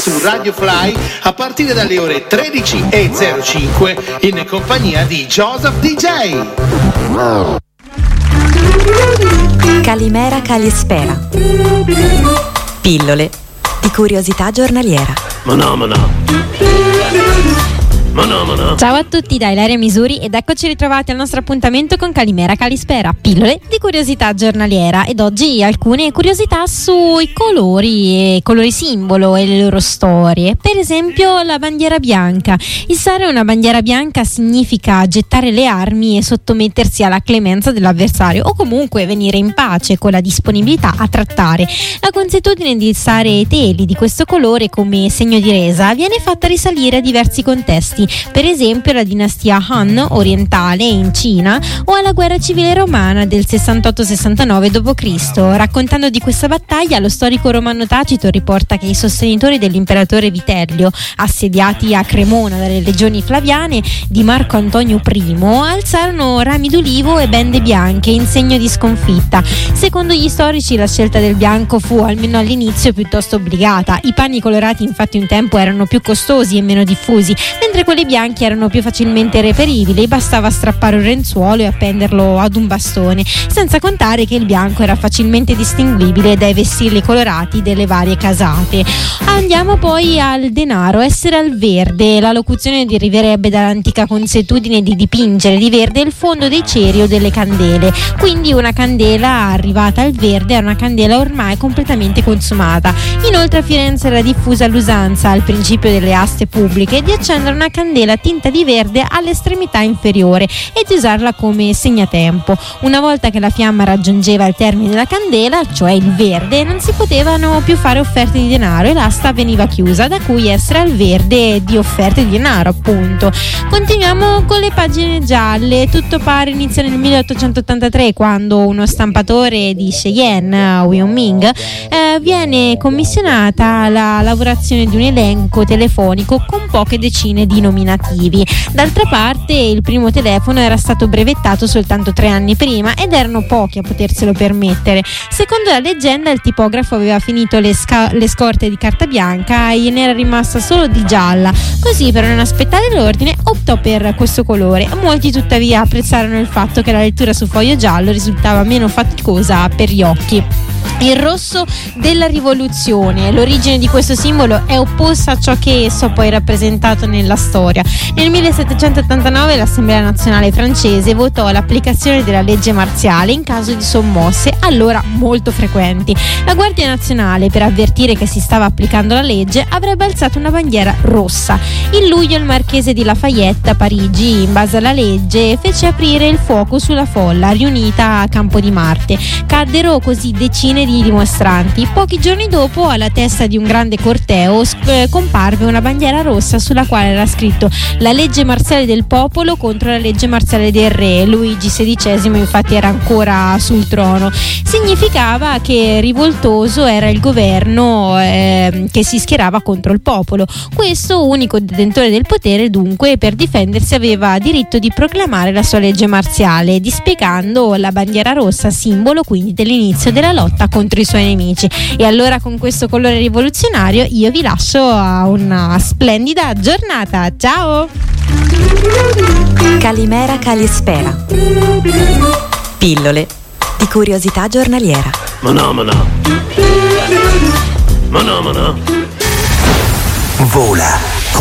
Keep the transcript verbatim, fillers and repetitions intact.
su Radio Fly a partire dalle ore tredici e zero cinque in compagnia di Joseph D J. Calimera Calispera. Pillole di curiosità giornaliera. Ma no, ma no. Ma no, ma no. Ciao a tutti da Ilaria Misuri ed eccoci ritrovati al nostro appuntamento con Calimera Calispera, pillole di curiosità giornaliera, ed oggi alcune curiosità sui colori e colori simbolo e le loro storie. Per esempio la bandiera bianca. Issare una bandiera bianca significa gettare le armi e sottomettersi alla clemenza dell'avversario, o comunque venire in pace con la disponibilità a trattare. La consuetudine di issare teli di questo colore come segno di resa viene fatta risalire a diversi contesti, per esempio alla dinastia Han orientale in Cina o alla guerra civile romana del sessantotto sessantanove dopo Cristo. Raccontando di questa battaglia, lo storico romano Tacito riporta che i sostenitori dell'imperatore Vitellio, assediati a Cremona dalle legioni flaviane di Marco Antonio I, alzarono rami d'ulivo e bende bianche in segno di sconfitta. Secondo gli storici la scelta del bianco fu, almeno all'inizio, piuttosto obbligata. I panni colorati infatti un tempo erano più costosi e meno diffusi, mentre quelli bianchi erano più facilmente reperibili, bastava strappare un lenzuolo e appenderlo ad un bastone, senza contare che il bianco era facilmente distinguibile dai vessilli colorati delle varie casate. Andiamo poi al denaro. Essere al verde. La locuzione deriverebbe dall'antica consuetudine di dipingere di verde il fondo dei ceri o delle candele, quindi una candela arrivata al verde era una candela ormai completamente consumata. Inoltre a Firenze era diffusa l'usanza, al principio delle aste pubbliche, di accendere una candela tinta di verde all'estremità inferiore e di usarla come segnatempo. Una volta che la fiamma raggiungeva il termine della candela, cioè il verde, non si potevano più fare offerte di denaro e l'asta veniva chiusa, da cui essere al verde di offerte di denaro, appunto. Continuiamo con le pagine gialle. Tutto pare inizia nel milleottocentottantatré, quando uno stampatore di Cheyenne, Wyoming, Ming, eh, viene commissionata la lavorazione di un elenco telefonico con poche decine di nominativi. D'altra parte il primo telefono era stato brevettato soltanto tre anni prima ed erano pochi a poterselo permettere. Secondo la leggenda il tipografo aveva finito le, sca- le scorte di carta bianca e ne era rimasta solo di gialla, così per non aspettare l'ordine optò per questo colore. Molti tuttavia apprezzarono il fatto che la lettura su foglio giallo risultava meno faticosa per gli occhi. Il rosso della rivoluzione. L'origine di questo simbolo è opposta a ciò che esso ha poi rappresentato nella storia. Nel millesettecentottantanove l'Assemblea nazionale francese votò l'applicazione della legge marziale in caso di sommosse, allora molto frequenti. La Guardia Nazionale, per avvertire che si stava applicando la legge, avrebbe alzato una bandiera rossa. In luglio il marchese di Lafayette a Parigi, in base alla legge, fece aprire il fuoco sulla folla riunita a Campo di Marte. Caddero così decine di dimostranti. Pochi giorni dopo, alla testa di un grande corteo sc- comparve una bandiera rossa sulla quale era scritto la legge marziale del popolo contro la legge marziale del re. Luigi sedicesimo infatti era ancora sul trono. Significava che rivoltoso era il governo eh, che si schierava contro il popolo. Questo unico detentore del potere, dunque, per difendersi aveva diritto di proclamare la sua legge marziale, dispiegando la bandiera rossa, simbolo quindi dell'inizio della lotta contro i suoi nemici. E allora con questo colore rivoluzionario io vi lascio a una splendida giornata. Ciao! Calimera Calispera. Pillole di curiosità giornaliera. Ma no, ma no. Ma no, ma no. Vola.